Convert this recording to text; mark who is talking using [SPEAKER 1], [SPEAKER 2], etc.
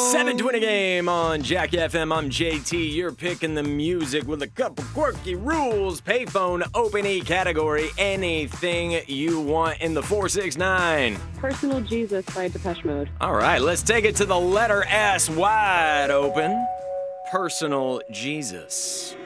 [SPEAKER 1] 720 game on Jack FM. I'm JT. You're picking the music with a couple quirky rules. Payphone, open E category, anything you want in the 469.
[SPEAKER 2] Personal Jesus by Depeche Mode.
[SPEAKER 1] All right, let's take it to the letter S. Wide open. Personal Jesus.